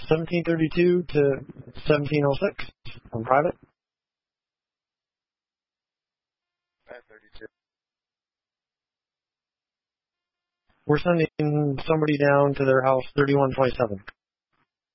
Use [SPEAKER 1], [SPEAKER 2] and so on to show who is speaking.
[SPEAKER 1] 1732 to 1706 on private.
[SPEAKER 2] 532.
[SPEAKER 1] We're sending somebody down to their house 3127.